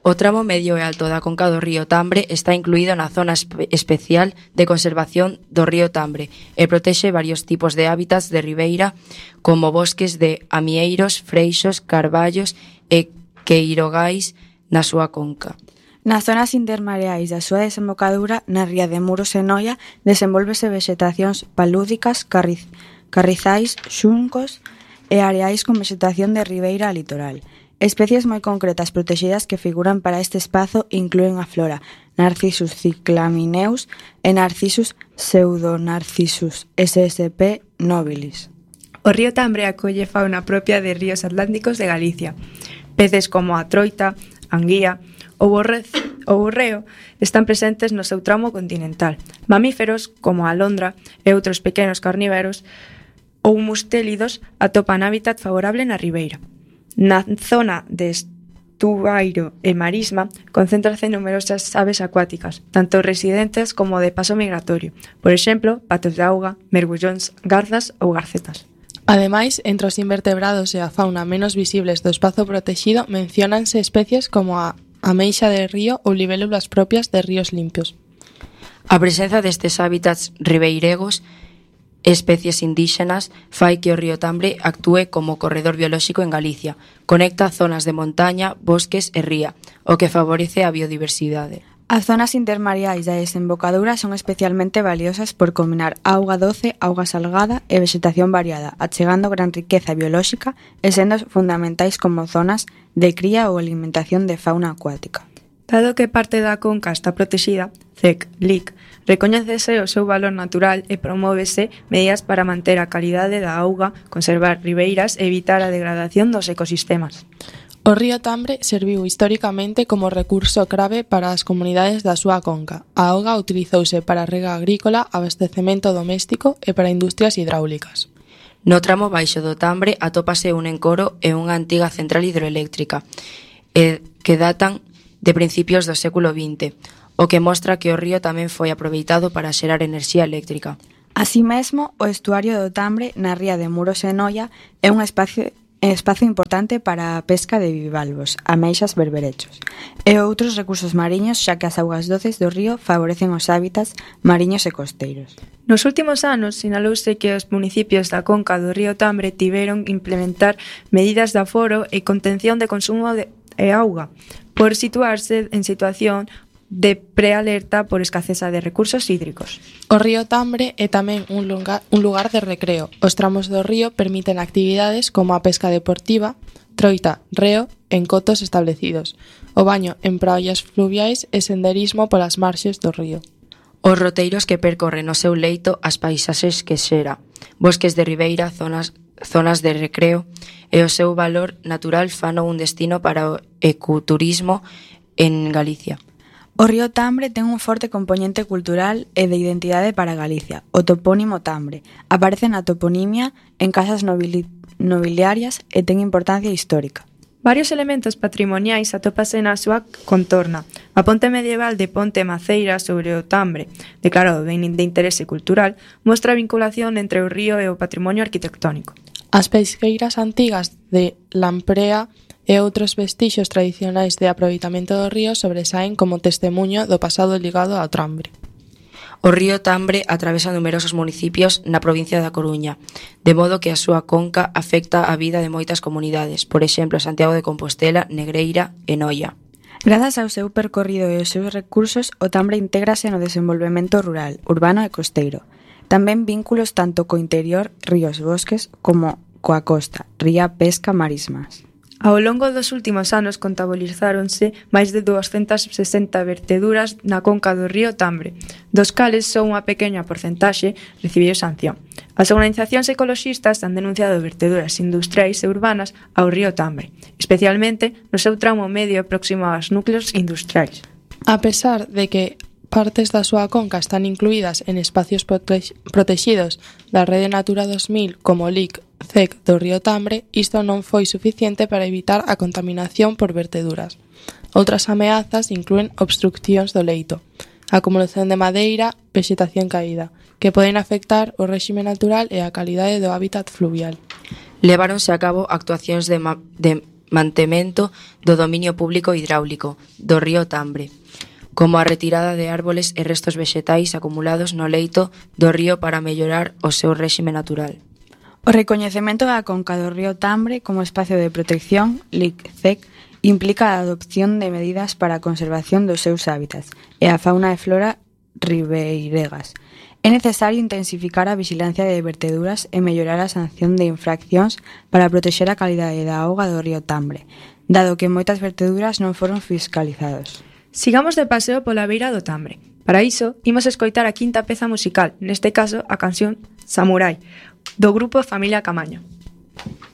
O tramo medio e alto da conca do río Tambre está incluído na zona especial de conservación do río Tambre e protexe varios tipos de hábitats de ribeira como bosques de amieiros, freixos, carballos e queirogais na súa conca. Nas zonas intermareais da súa desembocadura, na ría de Muros e Noia, desenvólvese vexetacións palúdicas, carrizais, xuncos e areais con vexetación de ribeira litoral. Especies moi concretas protexidas que figuran para este espazo inclúen a flora Narcissus cyclamineus e Narcissus pseudonarcissus ssp. nobilis. O río Tambre acolle fauna propia de ríos atlánticos de Galicia. Peces como a troita, anguía ou borreo están presentes no seu tramo continental. Mamíferos como a alondra e outros pequenos carnívoros ou mustélidos atopan hábitat favorable na ribeira. Na zona de estuario e marisma concéntrase numerosas aves acuáticas, tanto residentes como de paso migratorio, por exemplo, patos de auga, mergullóns, garzas ou garcetas. Ademais, entre os invertebrados e a fauna menos visibles do espazo protexido menciónanse especies como a ameixa de río ou libélulas propias de ríos limpios. A presenza destes hábitats ribeiregos especies indígenas fai que o río Tambre actúe como corredor biolóxico en Galicia. Conecta zonas de montaña, bosques e ría, o que favorece a biodiversidade. As zonas intermareais da desembocadura son especialmente valiosas por combinar auga doce, auga salgada e vexetación variada, achegando gran riqueza biolóxica e sendo fundamentais como zonas de cría ou alimentación de fauna acuática. Dado que parte da conca está protexida, CEC, LIC, recoñécese o seu valor natural e promóvese medidas para manter a calidade da auga, conservar ribeiras e evitar a degradación dos ecosistemas. O río Tambre serviu históricamente como recurso clave para as comunidades da súa conca. A auga utilizouse para rega agrícola, abastecemento doméstico e para industrias hidráulicas. No tramo baixo do Tambre atópase un encoro e unha antiga central hidroeléctrica que datan de principios do século XX, o que mostra que o río tamén foi aproveitado para xerar enerxía eléctrica. Así mesmo, o estuario do Tambre na ría de Muros e Noia é un espacio importante para a pesca de bivalvos, ameixas, berberechos e outros recursos mariños, xa que as augas doces do río favorecen os hábitats mariños e costeiros. Nos últimos anos, sinalouse que os municipios da conca do río Tambre tiveron que implementar medidas de aforo e contención de consumo de auga, por situarse en situación de prealerta por escaseza de recursos hídricos. O río Tambre é tamén un lugar de recreo. Os tramos do río permiten actividades como a pesca deportiva, troita, reo, en cotos establecidos, o baño en praias fluviais e senderismo polas marxes do río. Os roteiros que percorren o seu leito as paisaxes que xera, bosques de ribeira, zonas de recreo e o seu valor natural fano un destino para o ecoturismo en Galicia. O río Tambre ten un forte compoñente cultural e de identidade para Galicia. O topónimo Tambre aparece na toponimia en casas nobiliarias e ten importancia histórica. Varios elementos patrimoniais atópase na súa contorna. A ponte medieval de Ponte Maceira sobre o Tambre, declarado ben de interese cultural, mostra a vinculación entre o río e o patrimonio arquitectónico. As pesqueiras antigas de Lamprea e outros vestixios tradicionais de aproveitamento do río sobresaen como testemuño do pasado ligado ao Tambre. O río Tambre atravesa numerosos municipios na provincia da Coruña, de modo que a súa conca afecta a vida de moitas comunidades, por exemplo, Santiago de Compostela, Negreira e Noia. Grazas ao seu percorrido e aos seus recursos, o Tambre intégrase no desenvolvemento rural, urbano e costeiro. Tamén vínculos tanto co interior, ríos, bosques, como coa costa, ría, pesca, marismas. Ao longo dos últimos anos contabilizáronse máis de 260 verteduras na conca do río Tambre, dos cales só unha pequena porcentaxe recibiu sanción. As organizacións ecoloxistas han denunciado verteduras industriais e urbanas ao río Tambre, especialmente no seu tramo medio próximo aos núcleos industriais. A pesar de que partes da súa conca están incluídas en espacios protexidos da Rede Natura 2000 como o LIC, CEC do río Tambre, isto non foi suficiente para evitar a contaminación por verteduras. Outras ameazas inclúen obstruccións do leito, acumulación de madeira, vexetación caída, que poden afectar o réxime natural e a calidade do hábitat fluvial. Leváronse a cabo actuacións de mantemento do dominio público hidráulico do río Tambre, como a retirada de árboles e restos vexetais acumulados no leito do río para mellorar o seu réxime natural. O recoñecemento da conca do río Tambre como espacio de protección, LIC-CEC, implica a adopción de medidas para a conservación dos seus hábitats e a fauna e flora ribeiregas. É necesario intensificar a vigilancia de verteduras e mellorar a sanción de infraccións para protexer a calidade da auga do río Tambre, dado que moitas verteduras non foron fiscalizados. Sigamos de paseo pola beira do Tambre. Para iso, imos escoitar a quinta peza musical, neste caso a canción Samurai, do grupo Familia Camaño.